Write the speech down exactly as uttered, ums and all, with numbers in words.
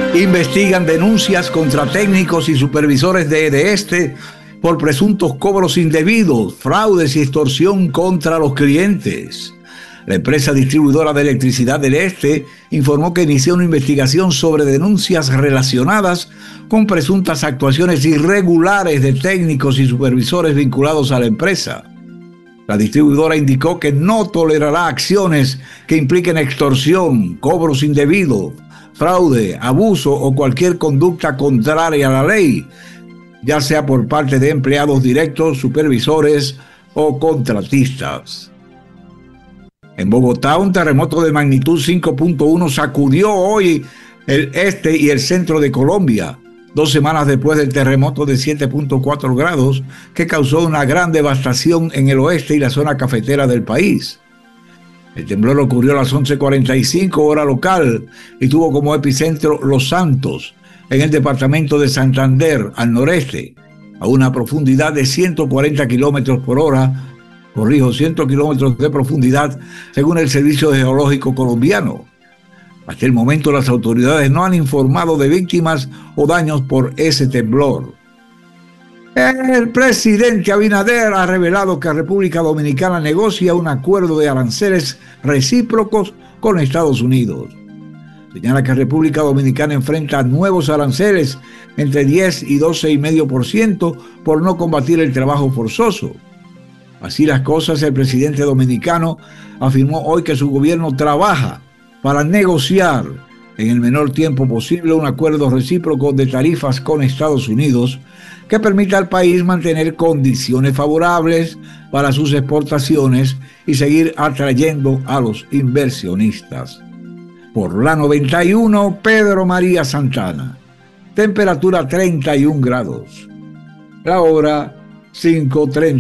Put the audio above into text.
Investigan denuncias contra técnicos y supervisores de EDESTE por presuntos cobros indebidos, fraudes y extorsión contra los clientes. La empresa distribuidora de electricidad del Este informó que inició una investigación sobre denuncias relacionadas con presuntas actuaciones irregulares de técnicos y supervisores vinculados a la empresa. La distribuidora indicó que no tolerará acciones que impliquen extorsión, cobros indebidos, fraude, abuso o cualquier conducta contraria a la ley, ya sea por parte de empleados directos, supervisores o contratistas. En Bogotá, un terremoto de magnitud cinco punto uno sacudió hoy el este y el centro de Colombia, dos semanas después del terremoto de siete punto cuatro grados que causó una gran devastación en el oeste y la zona cafetera del país. El temblor ocurrió a las once cuarenta y cinco hora local y tuvo como epicentro Los Santos, en el departamento de Santander, al noreste, a una profundidad de ciento cuarenta kilómetros por hora, corrijo, cien kilómetros de profundidad, según el Servicio Geológico Colombiano. Hasta el momento las autoridades no han informado de víctimas o daños por ese temblor. El presidente Abinader ha revelado que República Dominicana negocia un acuerdo de aranceles recíprocos con Estados Unidos. Señala que República Dominicana enfrenta nuevos aranceles entre diez y doce coma cinco por ciento por no combatir el trabajo forzoso. Así las cosas, el presidente dominicano afirmó hoy que su gobierno trabaja para negociar en el menor tiempo posible un acuerdo recíproco de tarifas con Estados Unidos que permita al país mantener condiciones favorables para sus exportaciones y seguir atrayendo a los inversionistas. Por la noventa y uno, Pedro María Santana. Temperatura treinta y un grados. La hora cinco treinta.